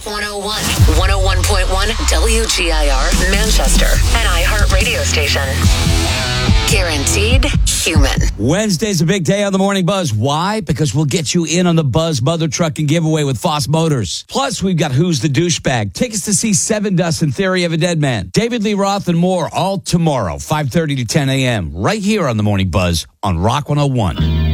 101, 101.1 WGIR, Manchester, an iHeart radio station. Guaranteed human. Wednesday's a big day on the Morning Buzz. Why? Because we'll get you in on the Buzz Mother Trucking giveaway with Foss Motors. Plus, we've got Who's the Douchebag, tickets to see Seven Dust and Theory of a Dead Man, David Lee Roth, and more, all tomorrow, 5:30 to 10 a.m., right here on the Morning Buzz on Rock 101.